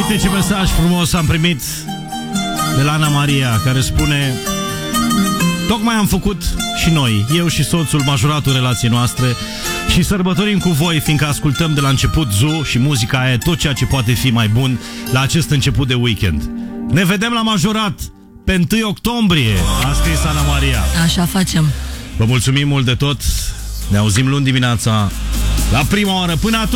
Uite ce mesaj frumos am primit de la Ana Maria, care spune: tocmai am făcut și noi, eu și soțul, majoratul relației noastre și sărbătorim cu voi, fiindcă ascultăm de la început Zoo și muzica aia, tot ceea ce poate fi mai bun la acest început de weekend. Ne vedem la majorat pe 1 octombrie, a scris Ana Maria. Așa facem. Vă mulțumim mult de tot. Ne auzim luni dimineața la prima oră. Până atunci